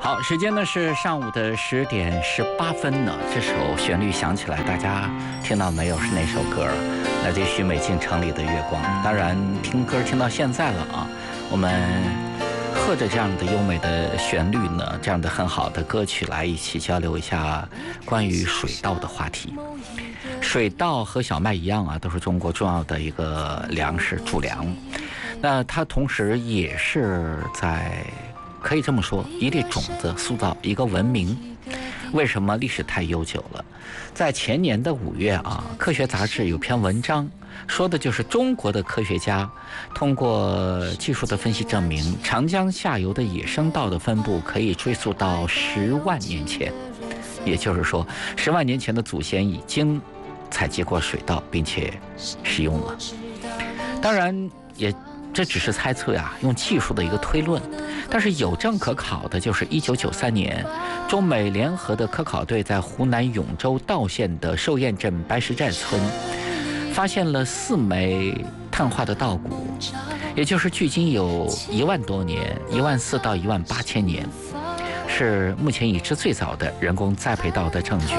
好，时间呢是上午的10点18分呢。这首旋律响起来，大家听到没有？是哪首歌？来自许美静《城里的月光》。当然，听歌听到现在了啊，我们和着这样的优美的旋律呢，这样的很好的歌曲来一起交流一下关于水稻的话题。水稻和小麦一样啊，都是中国重要的一个粮食主粮。那它同时也是可以这么说，一粒种子塑造一个文明。为什么历史太悠久了？在前年的5月啊，科学杂志有篇文章，说的就是中国的科学家通过技术的分析证明，长江下游的野生稻的分布可以追溯到10万年前。也就是说，10万年前的祖先已经采集过水稻，并且使用了。当然，这只是猜测呀，用技术的一个推论。但是有证可考的就是1993年，中美联合的科考队在湖南永州道县的寿堰镇白石寨村，发现了4枚碳化的稻谷，也就是距今有1万多年，14000到18000年，是目前已知最早的人工栽培稻的证据。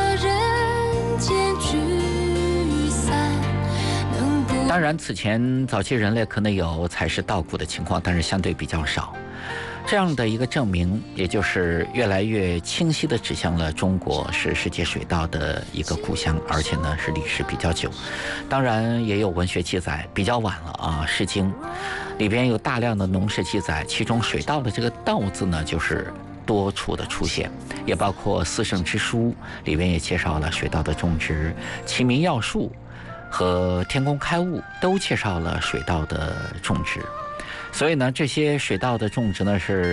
当然，此前早期人类可能有采食稻谷的情况，但是相对比较少。这样的一个证明，也就是越来越清晰地指向了中国是世界水稻的一个故乡，而且呢是历史比较久。当然也有文学记载，比较晚了啊，《诗经》里边有大量的农事记载，其中水稻的这个稻字呢就是多处的出现，也包括《四圣之书》里边也介绍了水稻的种植，《齐民要术》和《天工开物》都介绍了水稻的种植。所以呢，这些水稻的种植呢是